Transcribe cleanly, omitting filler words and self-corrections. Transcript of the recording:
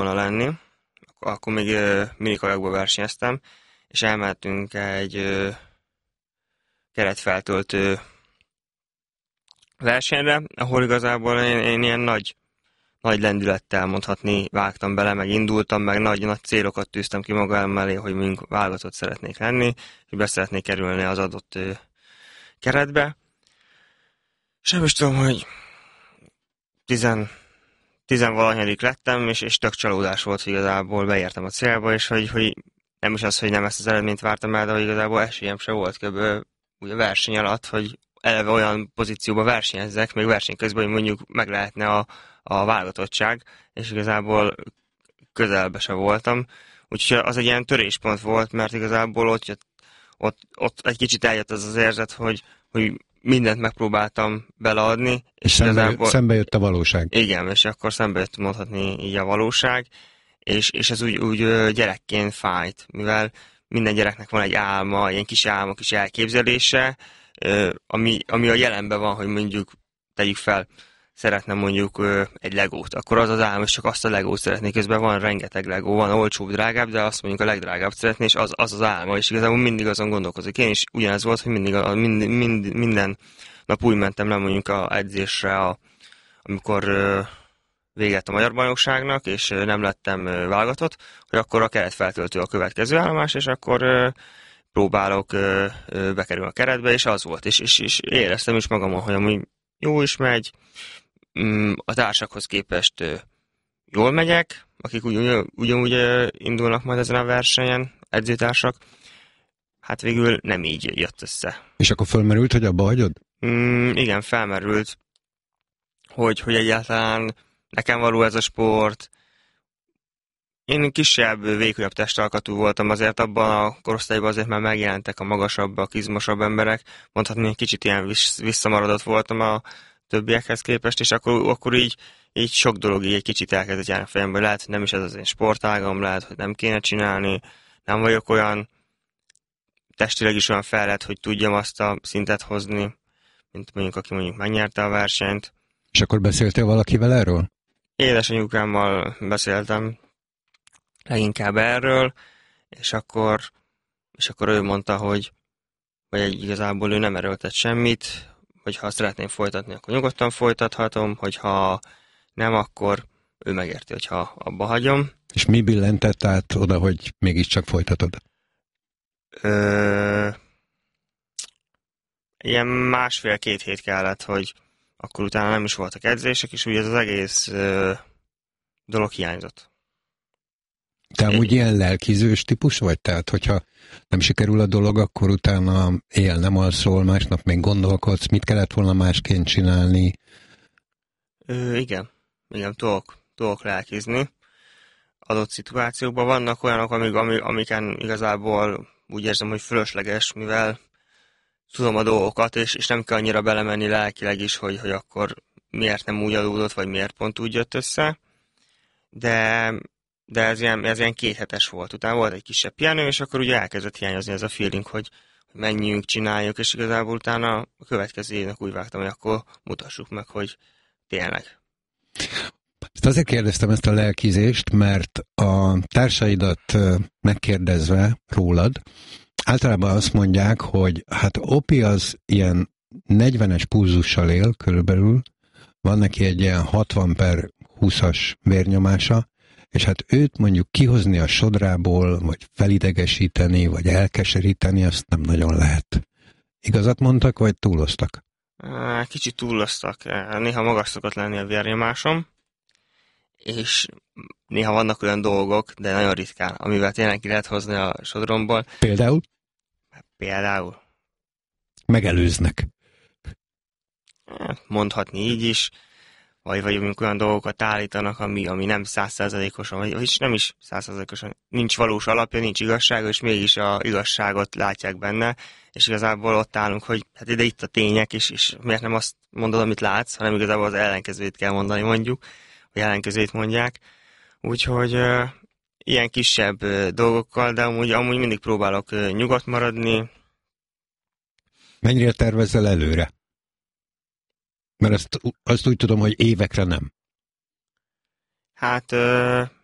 volna lenni, akkor még minikajakban versenyeztem, és elmentünk egy keretfeltöltő versenyre, ahol igazából én ilyen nagy lendülettel mondhatni vágtam bele, meg indultam, meg nagy célokat tűztem ki magam elé, hogy mink válogatott szeretnék lenni, hogy be szeretnék kerülni az adott keretbe. És nem is tudom, hogy tizenvalahanyadik lettem, és tök csalódás volt, hogy igazából beértem a célba, és hogy nem is az, hogy nem ezt az eredményt vártam el, de hogy igazából esélyem se volt kb. Ugye a verseny alatt, hogy eleve olyan pozícióba versenyezzek, még verseny közben, hogy mondjuk meg lehetne a válogatottság, és igazából közelbe se voltam. Úgyhogy az egy ilyen töréspont volt, mert igazából ott egy kicsit eljött az érzet, hogy mindent megpróbáltam beleadni. És szembe jött a valóság. Igen, és akkor szembe jött mondhatni így a valóság, és ez úgy gyerekként fájt, mivel minden gyereknek van egy álma, ilyen kis álma, kis elképzelése, ami a jelenben van, hogy mondjuk tegyük fel, szeretne mondjuk egy legót, akkor az álma, és csak azt a legót szeretné, közben van rengeteg legó, van olcsóbb, drágább, de azt mondjuk a legdrágább szeretné, és az álma, és igazából mindig azon gondolkozik. Én is ugyanez volt, hogy minden nap úgy mentem le mondjuk a edzésre, amikor véget a magyar bajnokságnak, és nem lettem válogatott, hogy akkor a keretfeltöltő a következő állomás, és akkor próbálok bekerülni a keretbe, és az volt, és éreztem is magamon, hogy amúgy jó is megy, a társakhoz képest jól megyek, akik ugyanúgy indulnak majd ezen a versenyen, edzőtársak, hát végül nem így jött össze. És akkor fölmerült, hogy abba hagyod? Igen, felmerült, hogy egyáltalán nekem való ez a sport. Én kisebb, vékonyabb testalkatú voltam, azért abban a korosztályban azért már megjelentek a magasabbak, izmosabb emberek, mondhatni, egy kicsit ilyen visszamaradott voltam a többiekhez képest, és akkor így sok dolog így egy kicsit elkezdett járni a fejembe, lehet, hogy nem is ez az én sportágam, lehet, hogy nem kéne csinálni, nem vagyok olyan testileg is olyan fejlett, hogy tudjam azt a szintet hozni, mint mondjuk, aki mondjuk megnyerte a versenyt. És akkor beszéltél valakivel erről? Édesanyukámmal beszéltem leginkább erről, és akkor ő mondta, hogy igazából ő nem erőltet semmit, hogy ha szeretném folytatni, akkor nyugodtan folytathatom, hogyha nem, akkor ő megérti, hogyha abba hagyom. És mi billentett át oda, hogy mégiscsak folytatod? Ilyen 1,5-2 hét kellett, hogy akkor utána nem is voltak edzések, és ugye ez az egész dolog hiányzott. Te amúgy ilyen lelkizős típus vagy? Tehát, hogyha nem sikerül a dolog, akkor utána nem alszol, másnap még gondolkodsz, mit kellett volna másként csinálni? Igen, tudok lelkizni. Adott szituációkban vannak olyanok, amiken igazából úgy érzem, hogy fölösleges, mivel tudom a dolgokat, és nem kell annyira belemenni lelkileg is, hogy akkor miért nem úgy adódott, vagy miért pont úgy jött össze. De ez ilyen 2 hetes volt. Utána volt egy kisebb pihenő, és akkor ugye elkezdett hiányozni ez a feeling, hogy menjünk, csináljuk, és igazából utána a következő évnek úgy vágtam, hogy akkor mutassuk meg, hogy tényleg. Ezt azért kérdeztem ezt a lelkizést, mert a társaidat megkérdezve rólad, általában azt mondják, hogy hát Opi az ilyen 40-es pulzussal él körülbelül, van neki egy ilyen 60/20-as vérnyomása, és hát őt mondjuk kihozni a sodrából, vagy felidegesíteni, vagy elkeseríteni, azt nem nagyon lehet. Igazat mondtak, vagy túloztak? Kicsit túloztak. Néha magas szokott lenni a vérnyomásom, és néha vannak olyan dolgok, de nagyon ritkán, amivel tényleg ki lehet hozni a sodromból. Például? Például. Megelőznek. Mondhatni így is, vagy olyan dolgokat állítanak, ami nem 100%-osan, vagy nem is 100%-osan, nincs valós alapja, nincs igazsága, és mégis a igazságot látják benne, és igazából ott állunk, hogy hát ide itt a tények, és miért nem azt mondod, amit látsz, hanem igazából az ellenkezőjét kell mondani, mondjuk, vagy ellenkezőjét mondják. Úgyhogy ilyen kisebb dolgokkal, de amúgy mindig próbálok nyugodt maradni. Mennyire tervezzel előre? Mert azt úgy tudom, hogy évekre nem. Hát